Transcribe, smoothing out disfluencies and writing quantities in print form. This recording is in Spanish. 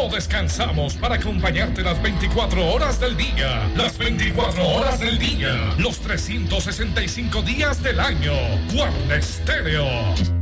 No descansamos para acompañarte las 24 horas del día. Las 24 horas del día. Los 365 días del año. Guarda Estéreo.